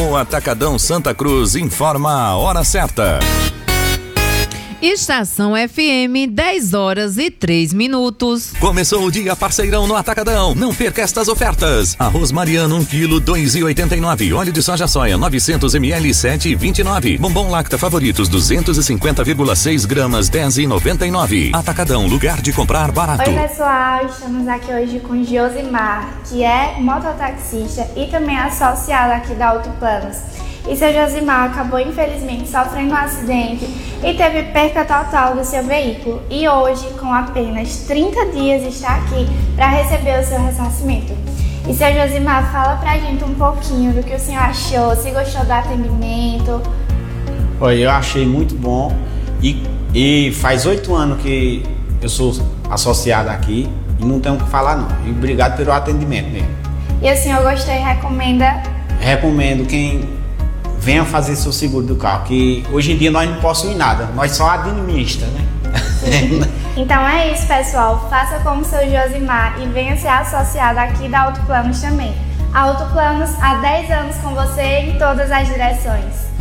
O Atacadão Santa Cruz informa a hora certa. Estação FM, 10h03. Começou o dia parceirão no Atacadão. Não perca estas ofertas. Arroz Mariano, 1 kg, 2,89. Óleo de soja soia, 900 ml, 7,29. Bombom Lacta Favoritos, 250,6 gramas, 10,99. Atacadão, lugar de comprar barato. Oi, pessoal. Estamos aqui hoje com Josimar, que é mototaxista e também associado aqui da Auto Planos. E seu Josimar acabou infelizmente sofrendo um acidente e teve perca total do seu veículo. E hoje, com apenas 30 dias, está aqui para receber o seu ressarcimento. E seu Josimar, fala pra gente um pouquinho do que o senhor achou, se gostou do atendimento. Olha, eu achei muito bom e faz 8 anos que eu sou associado aqui e não tenho o que falar não. E obrigado pelo atendimento mesmo. E o senhor gostou e recomenda? Recomendo quem venha fazer seu seguro do carro, que hoje em dia nós não possuímos nada, nós só administramos, né? Então é isso, pessoal. Faça como o seu Josimar e venha ser associado aqui da Auto Planos também. A Auto Planos há 10 anos com você em todas as direções.